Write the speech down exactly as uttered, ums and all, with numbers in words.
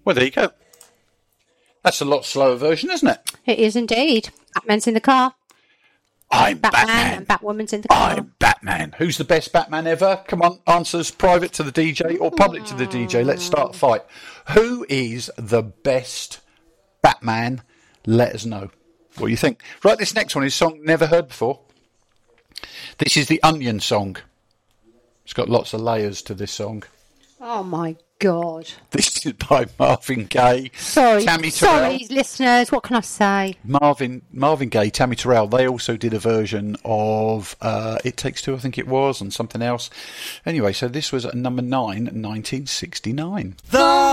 Well, there you go. That's a lot slower version, isn't it? It is indeed. Batman's in the car. I'm Batman Batman. and Batwoman's in the car. I'm Batman. Who's the best Batman ever? Come on, answers private to the D J or public to the D J. Let's start a fight. Who is the best Batman? Let us know. What do you think? Right, this next one is a song never heard before. This is the Onion song. It's got lots of layers to this song. Oh, my God. This is by Marvin Gaye. Sorry, Tammy Terrell. sorry, listeners. What can I say? Marvin Marvin Gaye, Tammy Terrell, they also did a version of uh, It Takes Two, I think it was, and something else. Anyway, so this was at number nine, nineteen sixty-nine. The